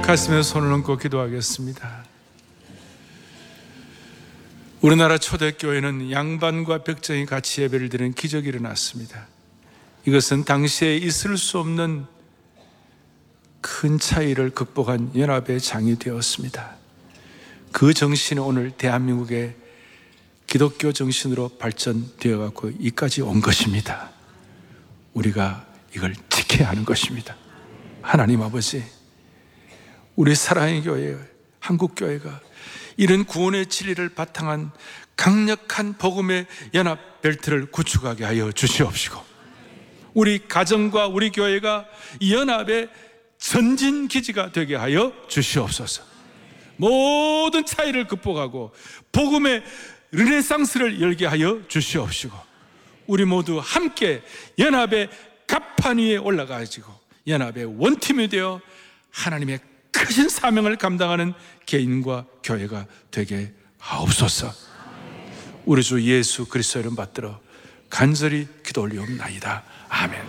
가슴에 손을 얹고 기도하겠습니다. 우리나라 초대교회는 양반과 백정이 같이 예배를 드리는 기적이 일어났습니다. 이것은 당시에 있을 수 없는 큰 차이를 극복한 연합의 장이 되었습니다. 그 정신이 오늘 대한민국의 기독교 정신으로 발전되어 갖고 이까지 온 것입니다. 우리가 이걸 지켜야 하는 것입니다. 하나님 아버지, 우리 사랑의 교회, 한국교회가 이런 구원의 진리를 바탕한 강력한 복음의 연합 벨트를 구축하게 하여 주시옵시고, 우리 가정과 우리 교회가 이 연합의 전진 기지가 되게 하여 주시옵소서. 모든 차이를 극복하고 복음의 르네상스를 열게 하여 주시옵시고, 우리 모두 함께 연합의 갑판 위에 올라가지고 연합의 원팀이 되어 하나님의 크신 사명을 감당하는 개인과 교회가 되게 하옵소서. 우리 주 예수 그리스도 이름 받들어 간절히 기도 올리옵나이다. 아멘.